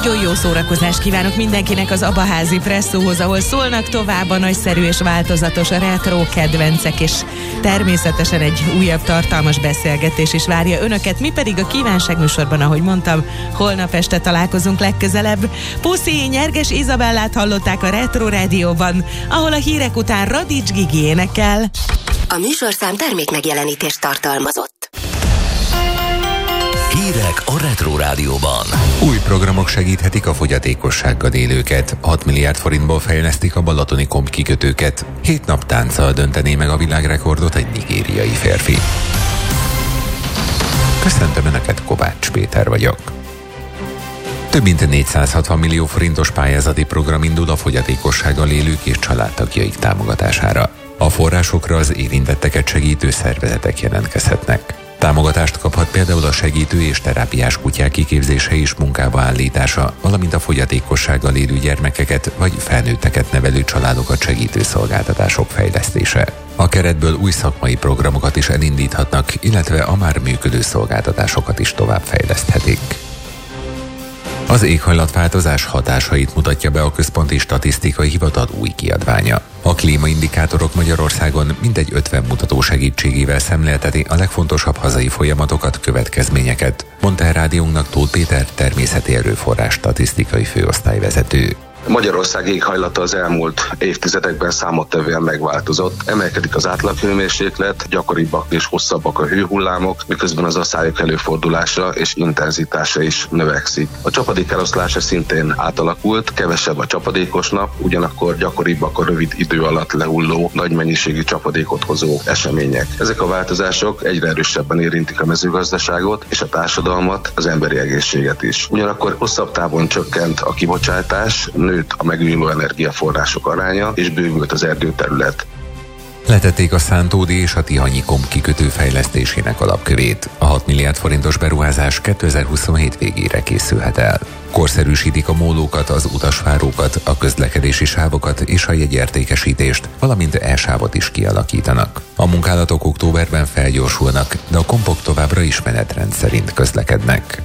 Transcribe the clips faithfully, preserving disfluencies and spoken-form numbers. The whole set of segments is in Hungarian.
Nagyon jó szórakozást kívánok mindenkinek az Abaházi Presszóhoz, ahol szólnak tovább a nagyszerű és változatos a retro kedvencek, és természetesen egy újabb tartalmas beszélgetés is várja önöket. Mi pedig a kívánság műsorban, ahogy mondtam, holnap este találkozunk legközelebb. Puszi, Nyerges Izabellát hallották a Retro Rádióban, ahol a hírek után Radics Gigi énekel. A műsorszám termék megjelenítést tartalmazott. Hírek a Retro Rádióban. Új programok segíthetik a fogyatékossággal élőket. hat milliárd forintból fejlesztik a balatoni komp kikötőket. Hét nap tánccal döntené meg a világrekordot egy nigériai férfi. Köszöntöm Önöket, Kovács Péter vagyok. Több mint négyszázhatvan millió forintos pályázati program indul a fogyatékossággal élők és családtagjaik támogatására. A forrásokra az érintetteket segítő szervezetek jelentkezhetnek. Támogatást kaphat például a segítő és terápiás kutyák kiképzése és munkába állítása, valamint a fogyatékossággal élő gyermekeket vagy felnőtteket nevelő családokat segítő szolgáltatások fejlesztése. A keretből új szakmai programokat is elindíthatnak, illetve a már működő szolgáltatásokat is továbbfejleszthetik. Az éghajlatváltozás hatásait mutatja be a Központi Statisztikai Hivatal új kiadványa. A klímaindikátorok Magyarországon mintegy ötven mutató segítségével szemlélteti a legfontosabb hazai folyamatokat, következményeket, mondta el rádiónknak Tóth Péter, természeti erőforrás statisztikai főosztályvezető. Magyarország éghajlata az elmúlt évtizedekben számottevően megváltozott. Emelkedik az átlaghőmérséklet, gyakoribbak és hosszabbak a hőhullámok, miközben az aszályok előfordulása és intenzitása is növekszik. A csapadék eloszlása szintén átalakult, kevesebb a csapadékos nap, ugyanakkor gyakoribbak a rövid idő alatt lehulló, nagy mennyiségű csapadékot hozó események. Ezek a változások egyre erősebben érintik a mezőgazdaságot és a társadalmat, az emberi egészséget is. Ugyanakkor hosszabb távon csökkent a kibocsátás, nőtt a megújuló energiaforrások aránya, és bővült az erdőterület. Letették a Szántódi és a Tihanyi komp kikötő fejlesztésének alapkövét. A hat milliárd forintos beruházás kétezer-huszonhét végére készülhet el. Korszerűsítik a mólókat, az utasvárókat, a közlekedési sávokat és a jegyértékesítést, valamint e-sávot is kialakítanak. A munkálatok októberben felgyorsulnak, de a kompok továbbra is menetrend szerint közlekednek.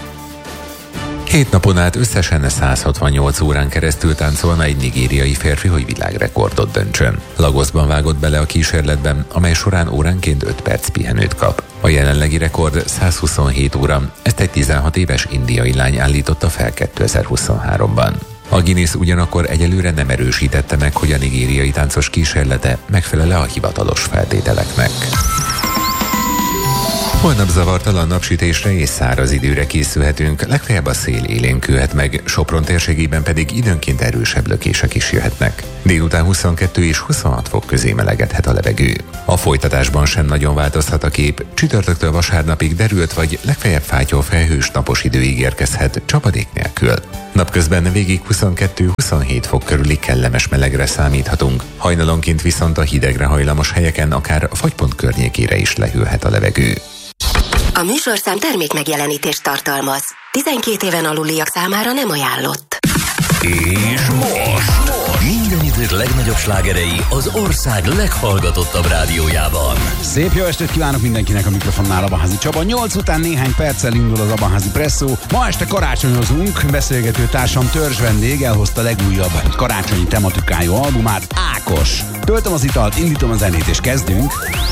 Hét napon át összesen száz hatvannyolc órán keresztül táncolna egy nigériai férfi, hogy világrekordot döntsön. Lagosban vágott bele a kísérletben, amely során óránként öt perc pihenőt kap. A jelenlegi rekord száz huszonhét óra, ezt egy tizenhat éves indiai lány állította fel kétezer-huszonháromban. A Guinness ugyanakkor egyelőre nem erősítette meg, hogy a nigériai táncos kísérlete megfelel-e a hivatalos feltételeknek. Holnap zavartalan napsütésre és száraz időre készülhetünk, legfeljebb a szél élénkülhet meg, Sopron térségében pedig időnként erősebb lökések is jöhetnek. Délután huszonkettő és huszonhat fok közé melegedhet a levegő. A folytatásban sem nagyon változhat a kép, csütörtöktől vasárnapig derült vagy legfeljebb fátyolfelhős napos idő ígérkezhet, csapadék nélkül. Napközben végig huszonkettő-huszonhét fok körüli kellemes melegre számíthatunk, hajnalonként viszont a hidegre hajlamos helyeken akár a fagypont környékére is lehűlhet a levegő. A műsorszám termék megjelenítést tartalmaz. tizenkét éven aluliak számára nem ajánlott. És most minden idők legnagyobb slágerei az ország leghallgatottabb rádiójában. Szép jó estét kívánok mindenkinek, a mikrofonnál Abaházi Csaba. nyolc után néhány perccel indul az Abaházi Presszó. Ma este karácsonyozunk, beszélgető társam törzs vendég elhozta legújabb karácsonyi tematikájú albumát, Ákos. Töltöm az italt, indítom a zenét és kezdünk.